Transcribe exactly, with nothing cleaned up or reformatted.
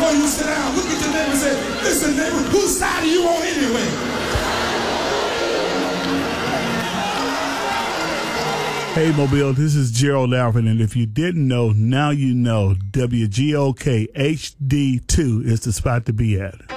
before you sit down, look at your neighbor and say, listen, neighbor, whose side are you on anyway? Hey, Mobile, this is Gerald Alvin, and if you didn't know, now you know W G O K H D two is the spot to be at.